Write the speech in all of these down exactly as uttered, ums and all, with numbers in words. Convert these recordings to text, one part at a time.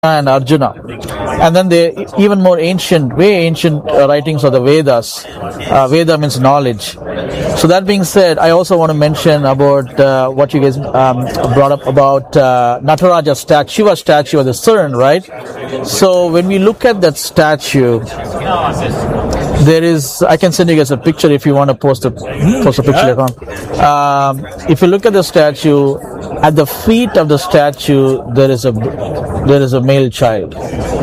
and Arjuna. And then the even more ancient, way ancient uh, writings are the Vedas. Uh, Veda means knowledge. So that being said, I also want to mention about uh, what you guys um, brought up about uh, Nataraja statue, Shiva statue of the sun, right? So when we look at that statue, there is, I can send you guys a picture if you want to post a post a picture later on. Um, if you look at the statue, at the feet of the statue there is a there is a male child,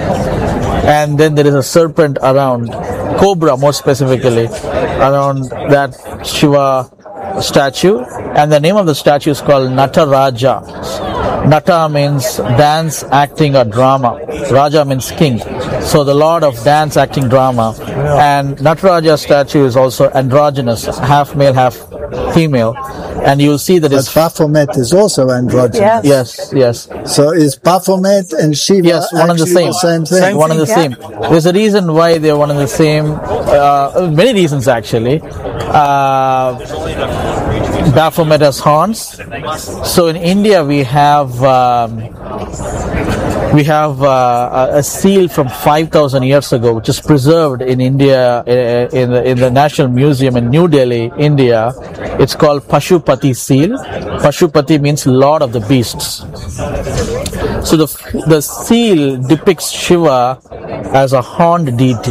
and then there is a serpent around, cobra more specifically, around that Shiva statue, and the name of the statue is called Nataraja. Nata means dance, acting, or drama. Raja means king. So the lord of dance, acting, drama. And Nataraja statue is also androgynous, half male, half female. And you'll see that but it's... Baphomet is also androgynous. Yes, yes. So is Baphomet and Shiva yes, one and the same. the same thing? Same one and the yeah. same. There's a reason why they're one and the same. Uh, many reasons, actually. Uh, Baphomet has horns. So in India we have um, we have uh, a seal from five thousand years ago, which is preserved in India in the, in the National Museum in New Delhi, India. It's called Pashupati seal. Pashupati means Lord of the Beasts. So the the seal depicts Shiva as a horned deity.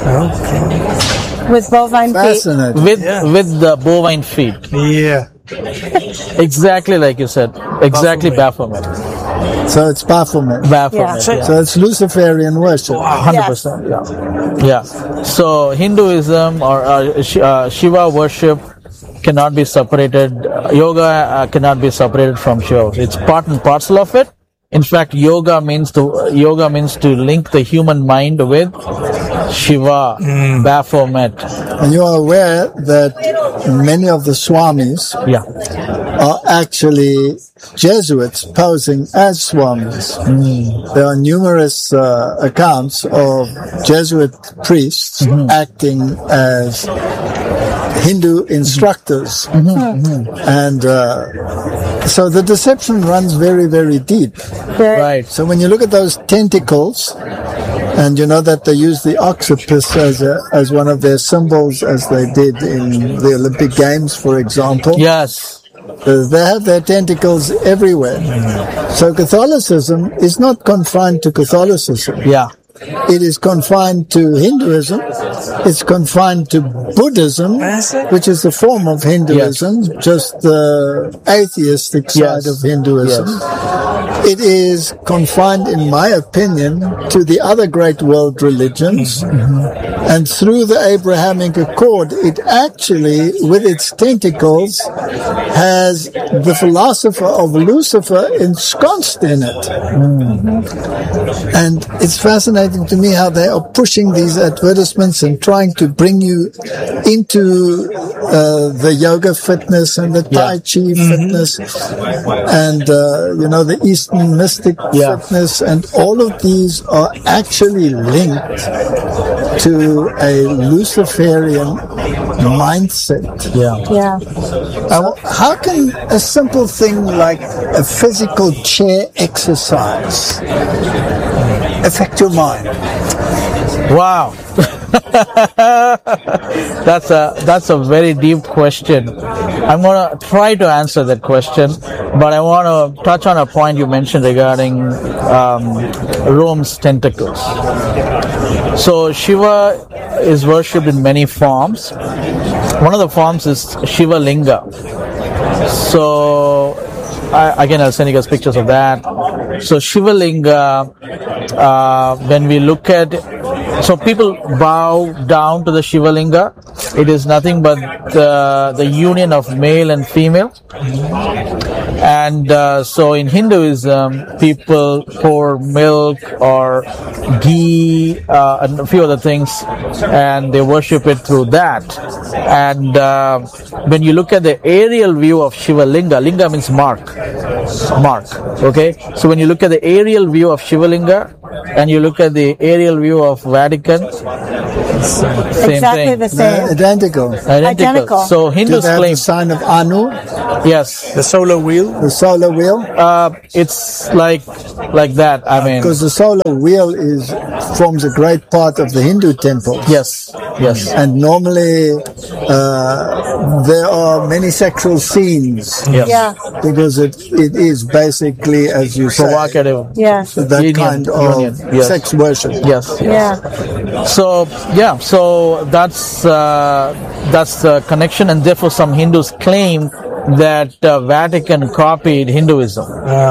Okay. With bovine feet. Fascinating. With Yeah. with the bovine feet. Yeah. Exactly like you said. Exactly Baphomet. So it's Baphomet. Baphomet. Yeah. Yeah. So it's Luciferian worship. one hundred percent. Yeah. Yeah. So Hinduism or uh, Sh- uh, Shiva worship cannot be separated. Uh, yoga uh, cannot be separated from Shiva. It's part and parcel of it. In fact, yoga means to yoga means to link the human mind with Shiva, mm. Baphomet. And you are aware that many of the Swamis Yeah. are actually Jesuits posing as Swamis. Mm. There are numerous uh, accounts of Jesuit priests mm-hmm. acting as Hindu instructors. Mm-hmm. And uh, so the deception runs very, very deep. Right. So when you look at those tentacles, and you know that they use the octopus as a, as one of their symbols, as they did in the Olympic Games, for example. Yes. Uh, they have their tentacles everywhere. So Catholicism is not confined to Catholicism. Yeah. It is confined to Hinduism. It's confined to Buddhism, which is a form of Hinduism, yes. just the atheistic side yes. of Hinduism. Yes. It is confined, in my opinion, to the other great world religions. Mm-hmm. And through the Abrahamic Accord, it actually, with its tentacles, has the philosopher of Lucifer ensconced in it. Mm-hmm. And it's fascinating to me how they are pushing these advertisements and trying to bring you into uh, the yoga fitness and the Tai Chi mm-hmm. fitness and, uh, you know, the Eastern mystic yeah. fitness, and all of these are actually linked to a Luciferian mindset. Yeah. Yeah. So how can a simple thing like a physical chair exercise affect your mind? Wow. that's a that's a very deep question. I'm going to try to answer that question, but I want to touch on a point you mentioned regarding um, Rome's tentacles. So Shiva is worshipped in many forms. One of the forms is Shiva Linga. So I, again, I'll send you guys pictures of that. So Shiva Linga, uh, when we look at So people bow down to the Shiva Linga. It is nothing but the, the union of male and female. And uh, so in Hinduism, people pour milk or ghee uh, and a few other things, and they worship it through that. And uh, when you look at the aerial view of Shiva Linga, Linga means mark, mark. Okay, so when you look at the aerial view of Shiva Linga, and you look at the aerial view of Vatican, Same exactly thing. the same. Identical. Identical. Identical. So Do Hindus they have claim, the sign of Anu, yes, The solar wheel. the solar wheel? uh, it's like like that. I mean, Because the solar wheel is forms a great part of the Hindu temple. yes, yes, And normally uh, there are many sexual scenes yes. Yeah. because it, it is basically, as you say, Provocative. Yes. that Union, kind of union, yes. sex worship. Yes, yes. Yeah. So yeah, so that's uh, that's the connection, and therefore some Hindus claim that uh, Vatican copied Hinduism.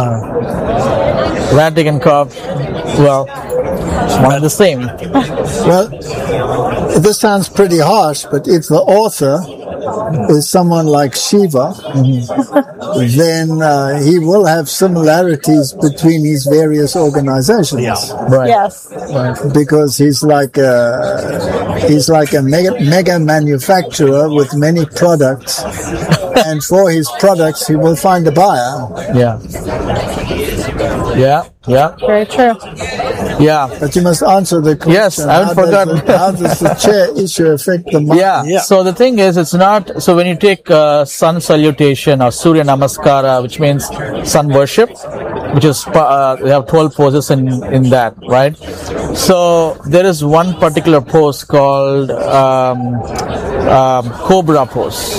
Vatican cop, well, it's one and the same. Well, this sounds pretty harsh, but if the author is someone like Shiva, then uh, he will have similarities between his various organizations. Yeah. Right. Yes. Because he's like a, he's like a mega, mega manufacturer with many products, and for his products he will find a buyer. Yeah. Yeah. Yeah. Very true. Yeah. But you must answer the question. Yes, I haven't how does forgotten. the- how does the chair issue affect the mind? Yeah. Yeah. So the thing is, it's not. So when you take uh, sun salutation or Surya Namaskara, which means sun worship, which is uh, they have twelve poses in in that, right? So there is one particular pose called um, um, Cobra pose,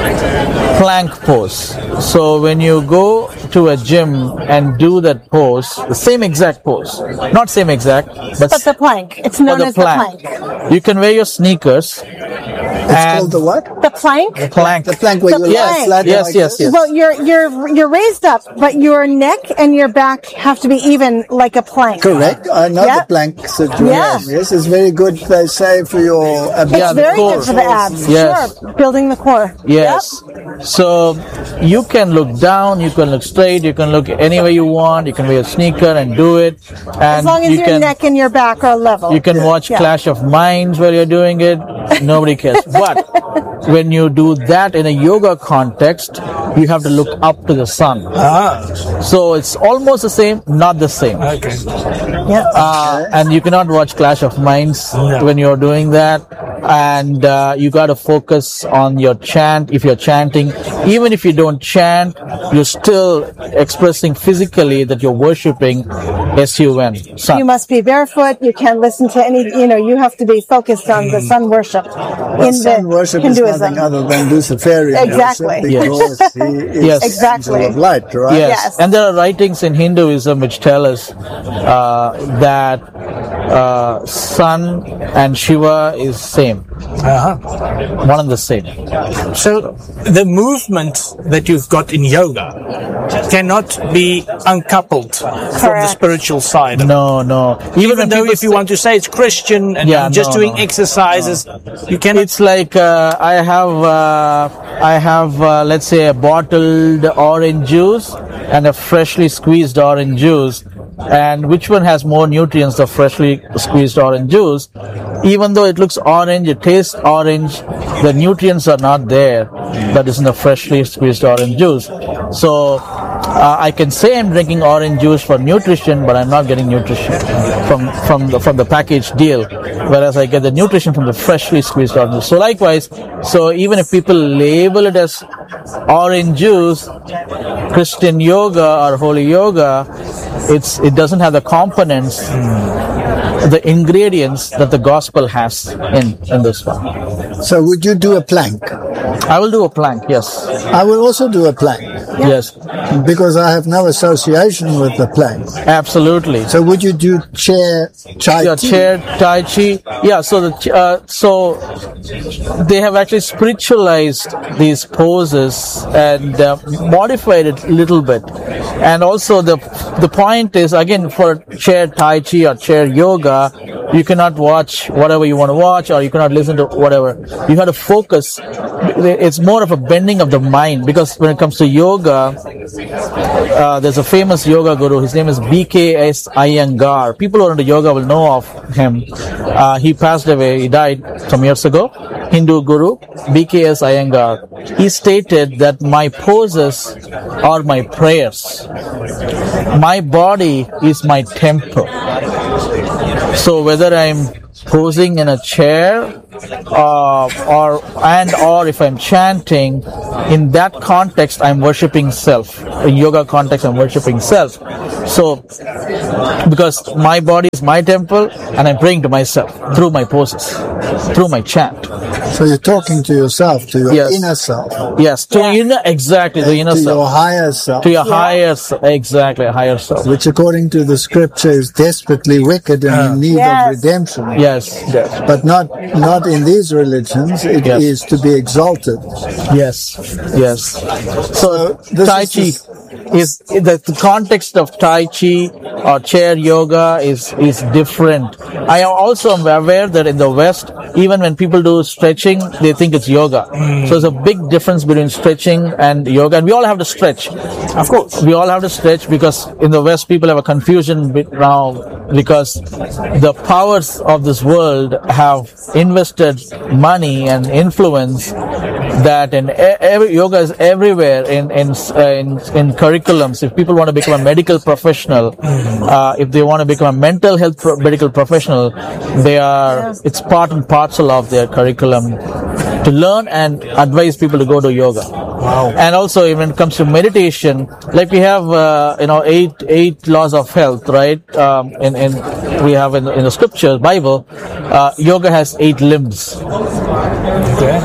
plank pose. So when you go to a gym and do that pose, the same exact pose, not same exact, but, But the plank. It's for known the as the plank. plank. You can wear your sneakers. It's called the what? The plank? Plank. The plank where The you plank. lie flat Yes, like yes, this? yes. Well, you're you're you're raised up, but your neck and your back have to be even like a plank. Correct. I know Yeah. the plank situation. Yeah. Yes, it's very good, they say, for your It's Yeah, the very core. good for the abs. Yes. Sure. Building the core. Yes. So you can look down, you can look straight, you can look anywhere you want, you can wear a sneaker and do it. And As long as you your can, neck and your back are level. you can watch Yeah. Clash of Minds while you're doing it. Nobody cares. But when you do that in a yoga context, you have to look up to the sun. Ah, So it's almost the same, not the same. okay. Yeah. Uh, and you cannot watch Clash of Minds No. when you're doing that. And uh, you got to focus on your chant. If you're chanting, even if you don't chant, you're still expressing physically that you're worshiping S U N. Sun. You must be barefoot. You can't listen to any, you know, you have to be focused on the sun worship in sun the worship Hinduism. is nothing other than Luciferian Exactly. worship because he is Yes. Exactly. angel of light, right? Yes. Yes. And there are writings in Hinduism which tell us uh, that uh, Sun and Shiva is same, Uh-huh. one and the same. So the movement that you've got in yoga cannot be uncoupled from the Correct. spiritual side. No, no. Even when though people if you say- want to say it's Christian and Yeah, I'm just no, doing no. exercises, you cannot. It's like uh, I have uh, I have uh, let's say a bottled orange juice and a freshly squeezed orange juice, and which one has more nutrients, the freshly squeezed orange juice? Even though it looks orange, it tastes orange, the nutrients are not there that is in the freshly squeezed orange juice. So uh, I can say I'm drinking orange juice for nutrition, but I'm not getting nutrition from from the from the packaged deal, whereas I get the nutrition from the freshly squeezed orange juice. So likewise, so even if people label it as orange juice, Christian yoga or holy yoga, it's it doesn't have the components, the ingredients that the gospel has in in this one. So would you do a plank? I will do a plank, yes, I will also do a plank yes, because I have no association with the plank. absolutely. So would you do chair chai Yeah, tea? chair tai chi. Yeah, so the ch- uh, so they have actually spiritualized these poses and uh, modified it a little bit. And also the the point is, again, for chair tai chi or chair yoga, you cannot watch whatever you want to watch, or you cannot listen to whatever. You have to focus. It's more of a bending of the mind, because when it comes to yoga, uh, there's a famous yoga guru. His name is B K S Iyengar. People who are into yoga will know of him. Uh, he passed away. He died some years ago. Hindu guru B K S Iyengar. He stated that my poses are my prayers. My body is my temple. So whether whether I'm posing in a chair uh, or and or if I'm chanting, in that context I'm worshipping self. In yoga context I'm worshipping self. So because my body is my temple and I'm praying to myself through my poses, through my chant. So you're talking to yourself, to your Yes. inner self, Yes, to Yeah. inner, exactly, the inner to your self. higher self, To your higher self, exactly, higher self. which according to the scripture is desperately wicked and in need Yes. of redemption. Yes, yes, But not not in these religions. It Yes. is to be exalted. yes, yes. So, this Tai is Chi just- is, the, the context of Tai Chi or chair yoga is, is different. I am also aware that in the West, even when people do stretching, they think it's yoga. So there's a big difference between stretching and yoga. And we all have to stretch. Of course. We all have to stretch because in the West people have a confusion bit now because the powers of this world have invested money and influence that in e- every yoga is everywhere in in uh, in, in curriculums. If people want to become a medical professional, uh, if they want to become a mental health pro- medical professional, they are it's part and parcel of their curriculum to learn and advise people to go to yoga. Wow. And also, when it comes to meditation, like we have, uh, you know, eight eight laws of health, right? Um, in, in we have in, in the scriptures, Bible, uh, yoga has eight limbs, Okay.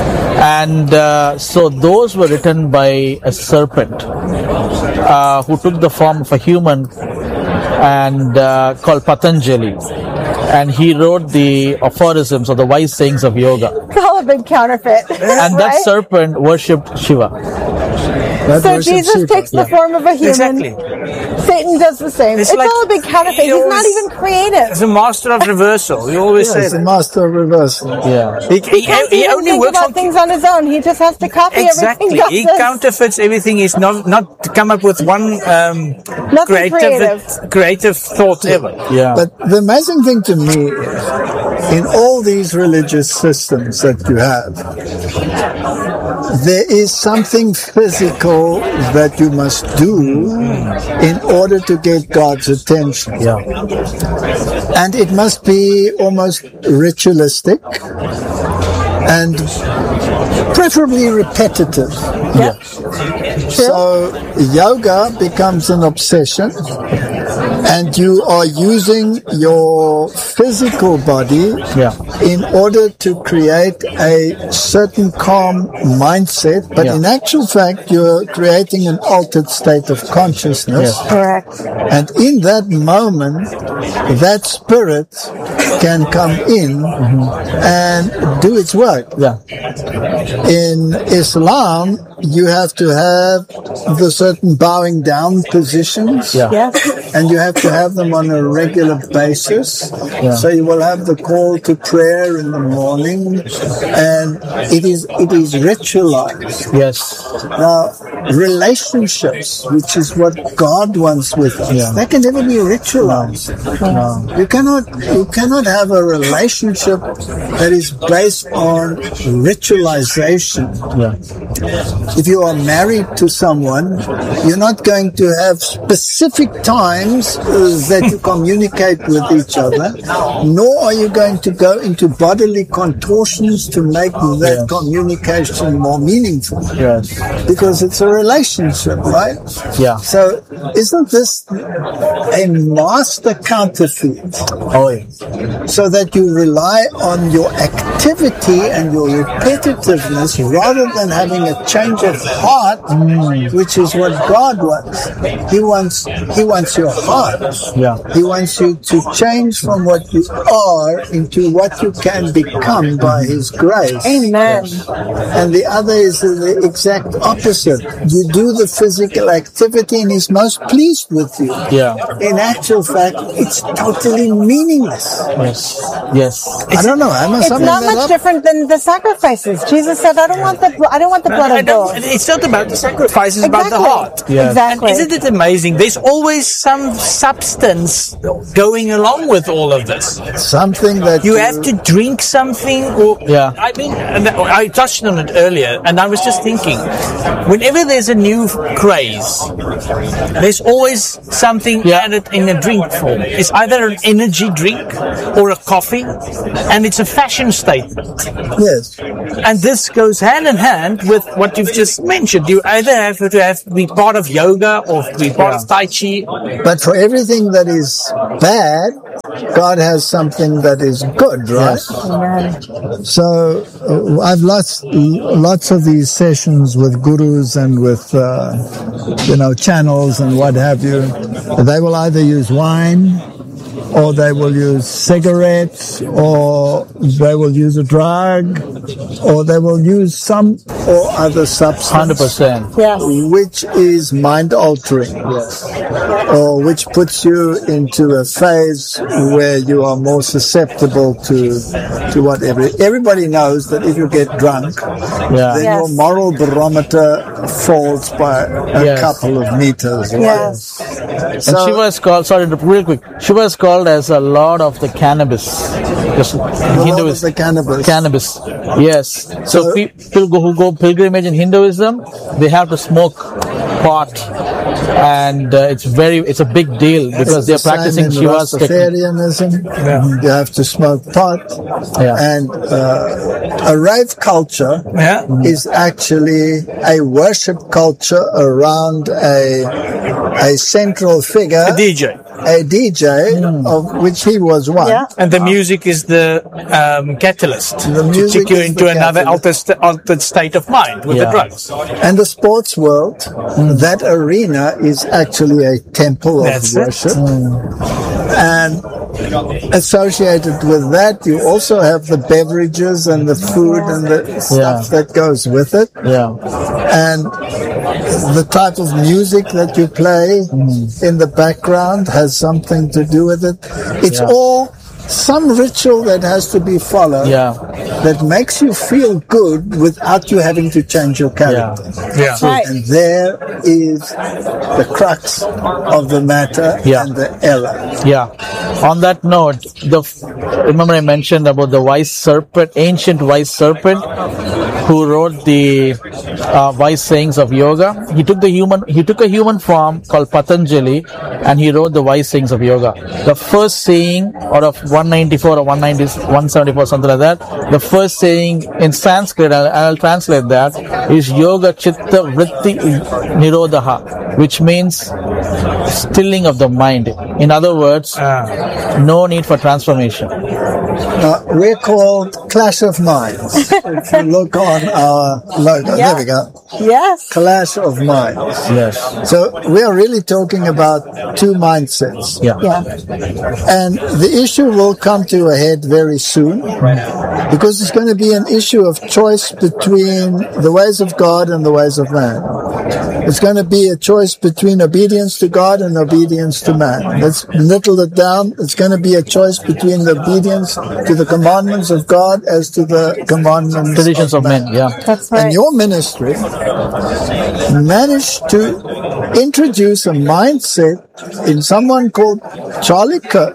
and uh, so those were written by a serpent uh, who took the form of a human and uh, called Patanjali, and he wrote the aphorisms or the wise sayings of yoga. It's all a big counterfeit. And that right? serpent worshipped Shiva. That So worships Jesus Shiva. takes the form of a human. Exactly. Satan does the same. It's It's, like- all a big counterfeit. he He's not always- even creative. He's a master of reversal. You always Yes, say the that. master of reversal. Yeah. He, he, He can't he even only think works about on things on his own. He just has to copy exactly. everything God He does. counterfeits everything. He's not not to come up with one um, Nothing creative creative. creative thought ever. Yeah. But the amazing thing to me is, in all these religious systems that you have, there is something physical that you must do in order to get God's attention. Yeah. And it must be almost ritualistic and preferably repetitive. Yeah. So yoga becomes an obsession, and you are using your physical body Yeah. in order to create a certain calm mindset, but Yeah. in actual fact you're creating an altered state of consciousness. Yes. Correct. And in that moment, that spirit can come in and do its work. Yeah. In Islam, you have to have the certain bowing down positions. Yeah. Yes. And you have to have them on a regular basis. Yeah. So you will have the call to prayer in the morning, and it is it is ritualized. Yes. Now, relationships, which is what God wants with us, Yeah. they can never be ritualized. You cannot you cannot have a relationship that is based on ritualization. Yeah. If you are married to someone, you're not going to have specific times uh, that you communicate with each other, nor are you going to go into bodily contortions to make that Yes. communication more meaningful. Yes. Because it's a relationship, right? Yeah. So isn't this a master counterfeit? Oh, yeah. So that you rely on your activity and your repetitiveness rather than having a change of heart, which is what God wants. He wants He wants your heart. Yeah. He wants you to change from what you are into what you can become by His grace. Amen. And the other is the exact opposite. You do the physical activity and He's most pleased with you. Yeah. In actual fact, it's totally meaningless. Yes. Yes. I don't know. Am I It's summing not that much up? different than the sacrifices. Jesus said, "I don't want the I don't want the not I a don't- goal. it's not about the sacrifice, it's about the Exactly. heart. Yeah. Exactly. And isn't it amazing? There's always some substance going along with all of this. Something that You have to drink something, or Yeah. I mean, and I touched on it earlier, and I was just thinking, whenever there's a new craze, there's always something Yeah. added in a drink form. It's either an energy drink or a coffee, and it's a fashion statement. Yes. And this goes hand in hand with what you've just mentioned. You either have to have be part of yoga or be part of Tai Chi. But for everything that is bad, God has something that is good, right? So uh, I've lots lots of these sessions with gurus and with uh, you know channels and what have you. They will either use wine, or they will use cigarettes, or they will use a drug, or they will use some or other substance. one hundred percent. Yes. Which is mind altering, or which puts you into a phase where you are more susceptible to to whatever. Everybody knows that if you get drunk, Yeah. then Yes. your moral barometer falls by a Yes. couple of meters. Right? Yes. And So- Shiva is called, sorry, real quick, Shiva is called as a lord of the cannabis. Just The Lord Hindu of is the cannabis. cannabis. Yes. So, So- pe- people go, who go pilgrimage in Hinduism, they have to smoke pot, and uh, it's very, it's a big deal because they're It's the same practicing in Shiva's technique. Rastafarianism. You have to smoke pot, Yeah. and uh, a rave culture Yeah. is actually a worship culture around a a central figure, A D J. a D J, of which he was one. Yeah. And the music is the um, catalyst The to music take you is into the another catalyst. altered, st- altered state of mind with the Yeah. drugs. And the sports world, that arena is actually a temple of That's it. worship. And associated with that, you also have the beverages and the food and the stuff that goes with it. Yeah. And the type of music that you play in the background has something to do with it. It's Yeah. all some ritual that has to be followed Yeah. that makes you feel good without you having to change your character. Yeah. Right. And there is the crux of the matter Yeah. and the error. Yeah. On that note, the remember I mentioned about the wise serpent, ancient wise serpent, who wrote the uh, wise sayings of yoga. He took the human, he took a human form called Patanjali, and he wrote the wise sayings of yoga. The first saying out of one ninety-four or one ninety, one seventy-four, something like that. The first saying in Sanskrit, I'll, I'll translate that, is Yoga Chitta Vritti Nirodha, which means stilling of the mind. In other words, no need for transformation. Uh, we're called Clash of Minds. If you look on our logo, Yeah. there we go. Yes. Clash of Minds. Yes. So we are really talking about two mindsets. Yeah. Yeah. And the issue will come to a head very soon because it's going to be an issue of choice between the ways of God and the ways of man. It's going to be a choice between obedience to God and obedience to man. Let's whittle it down. It's going to be a choice between the obedience to the commandments of God as to the commandments Traditions of men. Yeah. That's And right. your ministry managed to introduce a mindset in someone called Charlie Kirk,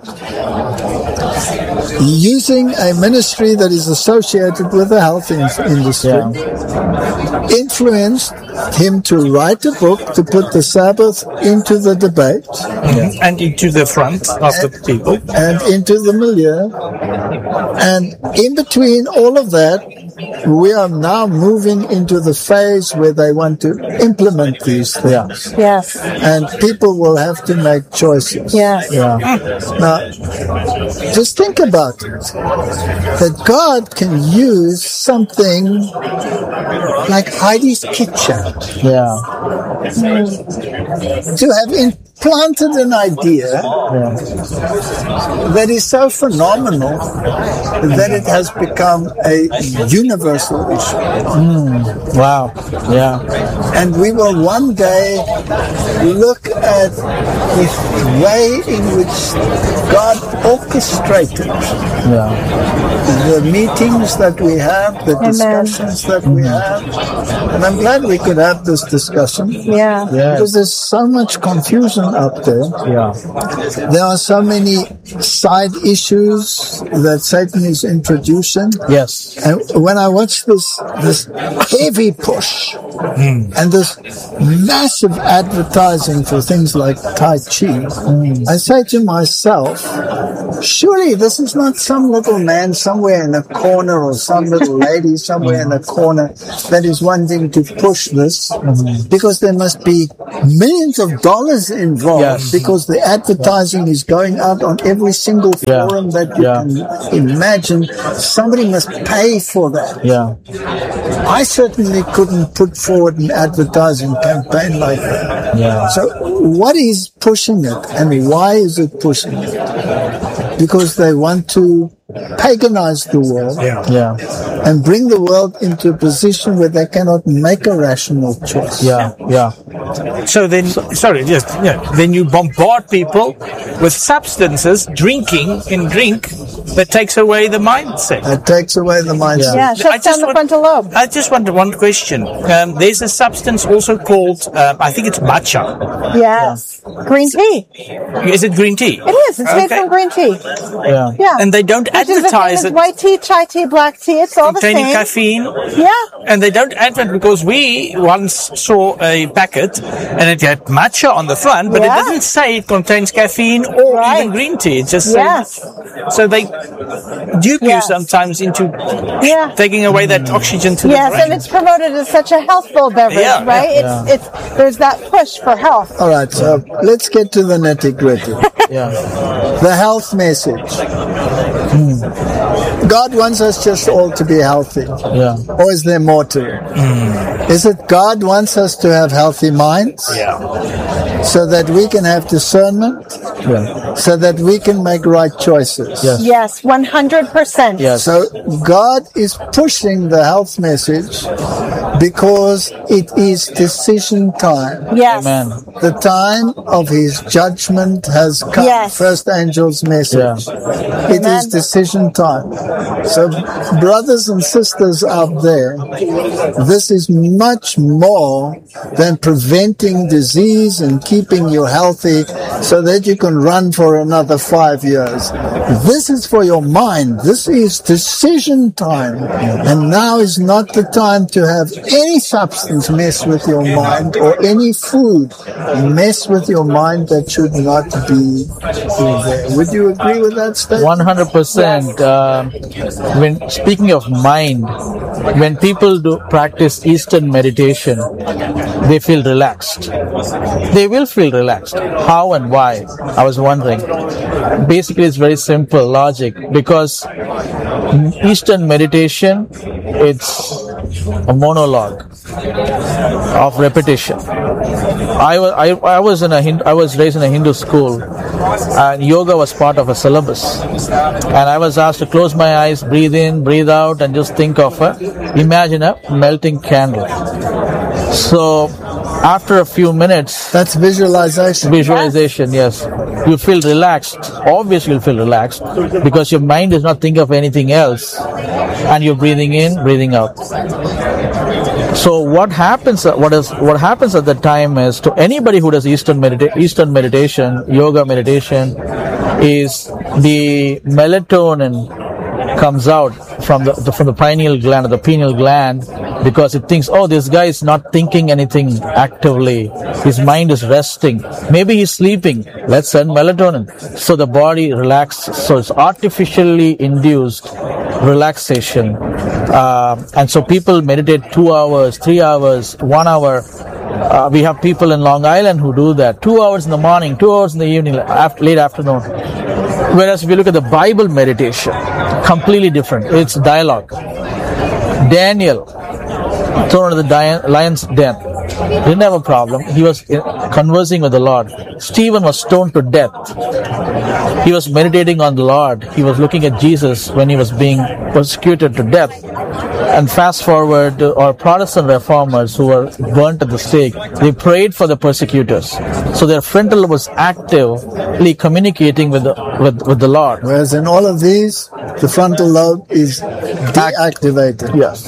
using a ministry that is associated with the health in- industry, Yeah. influenced him to write a book to put the Sabbath into the debate And into the front of the people. and into the milieu. And in between all of that, we are now moving into the phase where they want to implement these things. Yes. And people will have to make choices. Yes. Yeah. Now, just think about it. That God can use something like Heidi's kitchen Yeah. to have implanted an idea Yeah. that is so phenomenal that it has become a universal issue. Wow. Yeah. And we will one day look at the way in which God orchestrated. Yeah. The meetings that we have, the Amen. discussions that we have. And I'm glad we could have this discussion. Yeah. Yeah. Because there's so much confusion out there. Yeah. There are so many side issues that Satan is introducing. Yes. And when I watch this this heavy push and this massive advertising for things like Tai Chi, I say to myself, surely this is not some little man somewhere in a corner or some little lady somewhere in a corner that is wanting to push this, because there must be millions of dollars involved, Yes. because the advertising is going out on every single Yeah. forum that you Yeah. can imagine. Somebody must pay for that. Yeah. I certainly couldn't put forward an advertising campaign like that. Yeah. So what is pushing it, and why is it pushing it? Because they want to paganize the world Yeah. and bring the world into a position where they cannot make a rational choice. Yeah. Yeah. So then, sorry, just yeah, then you bombard people with substances, drinking in drink that takes away the mindset. It takes away the mindset. Yeah, I shuts just down the want- frontal lobe. I just wonder one question. Um, there's a substance also called, um, I think it's matcha. Yes. Green tea. Is it green tea? It is. It's made Okay. from green tea. Yeah. Yeah. And they don't Which is the advertise same as it white tea, chai tea, black tea. It's all the containing same. caffeine. Yeah. And they don't advert, because we once saw a packet and it had matcha on the front, but Yeah. it doesn't say it contains caffeine or Right. even green tea. It just Yes. says, so they dupe you Yes. sometimes into Yeah. taking away that oxygen to Yes, the brain. and it's promoted as such a healthful beverage, Yeah, right? yeah. It's it's there's that push for health. All right, so let's get to the nitty-gritty. Yeah. The health message. God wants us just all to be healthy. Yeah. Or is there more to it? Is it God wants us to have healthy minds? Yeah. So that we can have discernment? Yeah. So that we can make right choices? Yes. Yes, one hundred percent. Yes. So God is pushing the health message because it is decision time. Yes. Amen. The time of his judgment has come. Yes. First angel's message. It Amen. is decision time. So brothers and sisters out there, this is much more than preventing disease and keeping you healthy so that you can run for another five years. This is for your mind. This is decision time. And now is not the time to have any substance mess with your mind or any food mess with your mind that should not be there. Would you agree with that statement? One hundred percent. Um, when speaking of mind, when people do practice Eastern meditation, they feel relaxed. They will feel relaxed. How and why? I was wondering. Basically, it's very simple logic, because Eastern meditation, it's a monologue of repetition. I was I, I was in a Hindu, I was raised in a Hindu school, and yoga was part of a syllabus. And I was asked to close my eyes, breathe in, breathe out, and just think of a imagine a melting candle. So after a few minutes, That's visualization. visualization, yes, you feel relaxed. Obviously, you'll feel relaxed because your mind is not thinking of anything else, and you're breathing in, breathing out. So what happens? What is what happens at the time is, to anybody who does Eastern medita- Eastern meditation, yoga meditation, is the melatonin comes out from the, the from the pineal gland or the pineal gland, because it thinks, oh, this guy is not thinking anything actively. His mind is resting. Maybe he's sleeping. Let's send melatonin. So the body relaxes. So it's artificially induced relaxation. Uh, and so people meditate two hours, three hours, one hour. Uh, we have people in Long Island who do that. Two hours in the morning, two hours in the evening, after, late afternoon. Whereas if you look at the Bible meditation, completely different. It's dialogue. Daniel, thrown into the di- lion's den, didn't have a problem. He was conversing with the Lord. Stephen was stoned to death. He was meditating on the Lord. He was looking at Jesus when he was being persecuted to death. And fast forward, uh, our Protestant reformers who were burnt at the stake, they prayed for the persecutors. So their frontal lobe was actively communicating with the, with, with the Lord. Whereas in all of these, the frontal lobe is deactivated. Yes.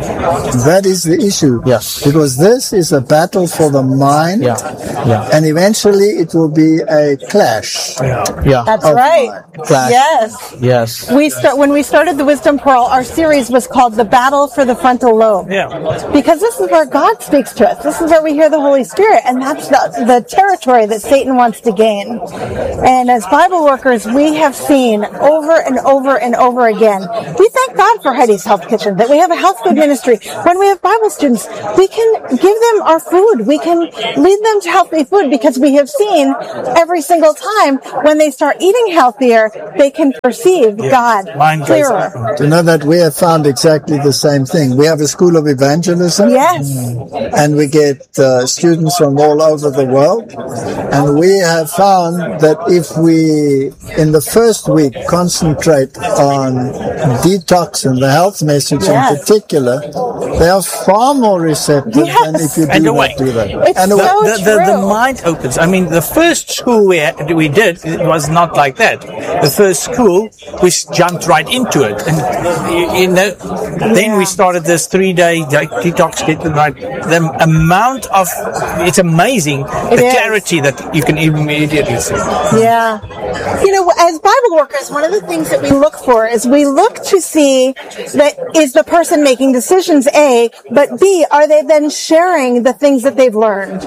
That is the issue. Yes. Because this is a battle for the mind. Yeah. Yeah. And eventually it will be a clash. Yeah. That's of right. mind. Clash. Yes. Yes. We start when we started the Wisdom Pearl. Our series was called "The Battle for the Frontal Lobe." Yeah. Because this is where God speaks to us. This is where we hear the Holy Spirit, and that's the, the territory that Satan wants to gain. And as Bible workers, we have seen over and over and over again. We thank God for Heidi's Health Kitchen, that we have a health food ministry. When we have Bible students, we can give them our food. We can lead them to healthy food, because we have seen every single time when they start eating healthier, they can perceive God Mind goes clearer. up. To know that we have found exactly the same thing. We have a school of evangelism. Yes. And we get uh, students from all over the world. And we have found that if we, in the first week, concentrate on detox and the health message Yes. in particular, they are far more receptive Yes. than if you And do away. not do that. It's and so away. The, the, the true. mind opens. I mean, the first school we had, we did, it was not like that. The first school, we jumped right into it. And, you know, then we started this three-day detox, get the right, the amount of, it's amazing, It the is. clarity that you can immediately see. Yeah. You know, as Bible workers, one of the things that we look for is we look to see that is the person making decisions, A, but B, are they then sharing the things that they've learned?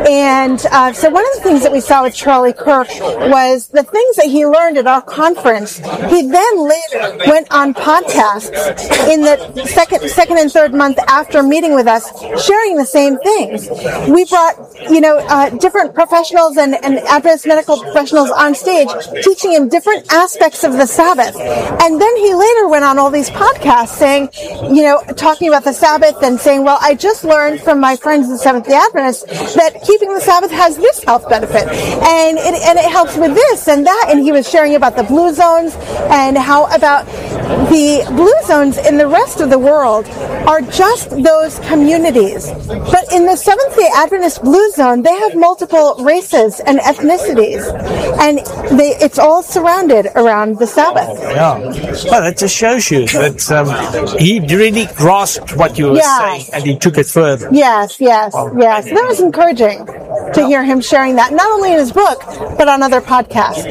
And uh, so one of the things that we saw with Charlie Kirk was the things that he learned at our conference. He then later went on podcasts in the second, second and third month after meeting with us, sharing the same things. We brought, you know, uh, different professionals and, and Adventist medical professionals on stage, teaching him different aspects of the Sabbath. And then he later went on all these podcasts saying, you know, talking about the Sabbath and saying, well, I just learned from my friends in Seventh-day Adventists that keeping the Sabbath has this health benefit. And it, and it helps with this and that. And he was sharing about the blue zones and how about the blue zones in the rest of the world are just those communities. But in the Seventh-day Adventist blue zone, they have multiple races and ethnicities. And they, it's all surrounded around the Sabbath. Yeah. Well, that just shows you that um, he really grasped what you were Yes. saying and he took it further. Yes, yes, yes. That was encouraging to hear him sharing that, not only in his book, but on other podcasts.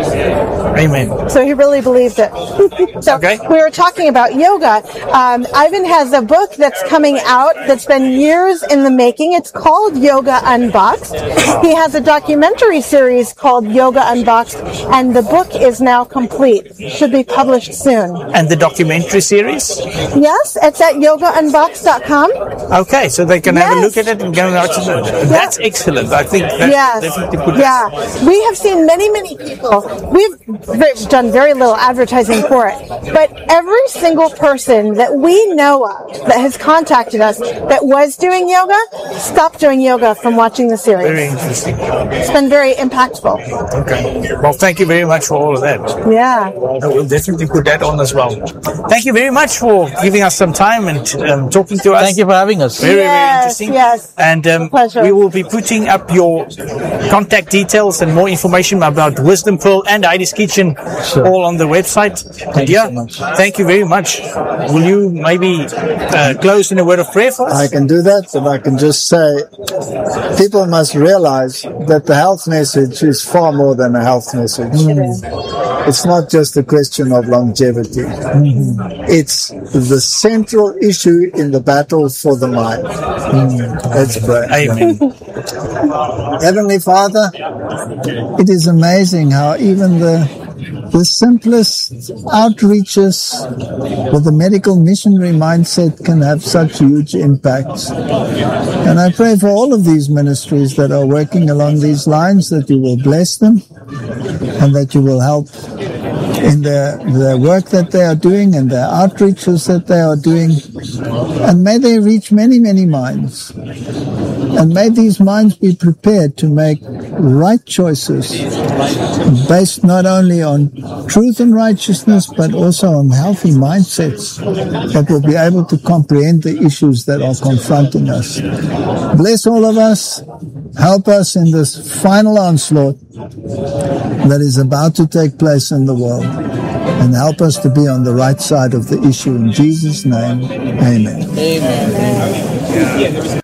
Amen. So he really believed it. So Okay. we were talking about yoga. Um, Ivan has a book that's coming out that's been years in the making. It's called Yoga Unboxed. He has a documentary series called Yoga Unboxed, and the book is now complete. Should be published soon. And the documentary series? Yes, it's at yoga unboxed dot com. Okay, so they can have a Yes. look at it and go out to it. That's excellent. I think that Yes. definitely put Yeah. We have seen many, many people. We've ve- done very little advertising for it. But every single person that we know of that has contacted us that was doing yoga stopped doing yoga from watching the series. very interesting. It's been very impactful. Okay. Well, thank you very much for all of that. Yeah. I will definitely put that on as well. Thank you very much for giving us some time and um, talking to us. Thank you for having us. Very, very Yes, interesting. yes. And um, Pleasure. we will be putting up your contact details and more information about Wisdom Pearl and Heidi's Kitchen Sure. all on the website. Thank you yeah, so much. Thank you very much. Will you maybe uh, close in a word of prayer for us? I can do that, and I can just say people must realize that the health message is far more than a health message. It's not just a question of longevity. It's the central issue in the battle for the mind. Let's pray. Amen. Heavenly Father, it is amazing how even the the simplest outreaches with a medical missionary mindset can have such huge impacts. And I pray for all of these ministries that are working along these lines, that you will bless them and that you will help in their, their work that they are doing and their outreaches that they are doing. And may they reach many, many minds. And may these minds be prepared to make right choices based not only on truth and righteousness, but also on healthy mindsets that will be able to comprehend the issues that are confronting us. Bless all of us. Help us in this final onslaught that is about to take place in the world. And help us to be on the right side of the issue. In Jesus' name, amen. Amen.